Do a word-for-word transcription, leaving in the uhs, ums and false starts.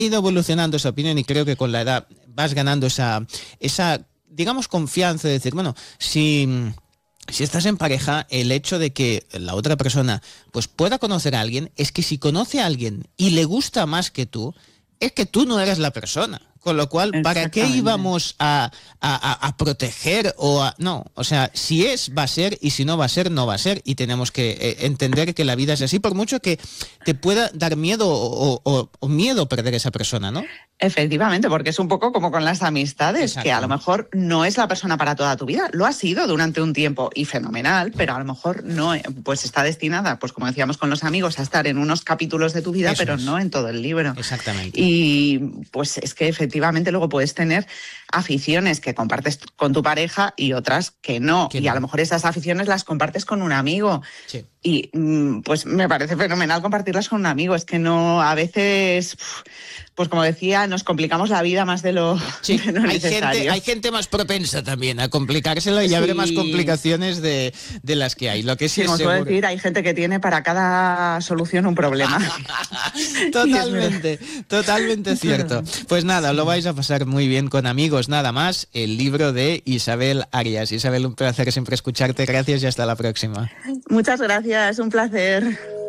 ido evolucionando esa opinión y creo que con la edad vas ganando esa, esa digamos, confianza de decir, bueno, si... Si estás en pareja, el hecho de que la otra persona pues pueda conocer a alguien, es que si conoce a alguien y le gusta más que tú, es que tú no eres la persona. Con lo cual, ¿para qué íbamos a, a, a proteger o a...? No, o sea, si es, va a ser, y si no va a ser, no va a ser. Y tenemos que eh, entender que la vida es así, por mucho que te pueda dar miedo o, o, o miedo perder esa persona, ¿no? Efectivamente, porque es un poco como con las amistades, Exacto. que a lo mejor no es la persona para toda tu vida. Lo ha sido durante un tiempo y fenomenal, pero a lo mejor no, pues está destinada, pues como decíamos con los amigos, a estar en unos capítulos de tu vida, Eso pero es. no en todo el libro. Exactamente. Y pues es que efectivamente Efectivamente, luego puedes tener aficiones que compartes con tu pareja y otras que no. ¿Qué y no? A lo mejor esas aficiones las compartes con un amigo. Sí. Y pues me parece fenomenal compartirlas con un amigo. Es que no, a veces, pues como decía, nos complicamos la vida más de lo, sí, de lo hay necesario. Gente, hay gente más propensa también a complicársela y sí. a haber más complicaciones de, de las que hay. Lo que sí, sí es seguro. Puedo decir, hay gente que tiene para cada solución un problema. Totalmente, totalmente cierto. Pues nada, lo vais a pasar muy bien con Amigos Nada Más, el libro de Isabel Arias. Isabel, un placer siempre escucharte. Gracias y hasta la próxima. Muchas gracias, un placer.